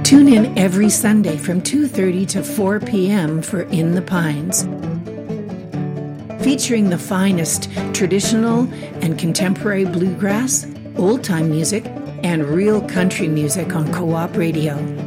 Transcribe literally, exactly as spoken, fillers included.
Tune in every Sunday from two thirty to four p.m. for In the Pines, featuring the finest traditional and contemporary bluegrass, old-time music, and real country music on Co-op Radio.